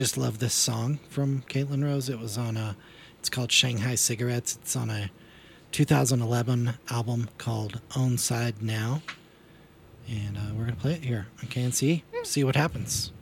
Just love this song from Caitlin Rose. It's called Shanghai Cigarettes. It's on a 2011 album called Own Side Now. And we're going to play it here on KNC. See what happens.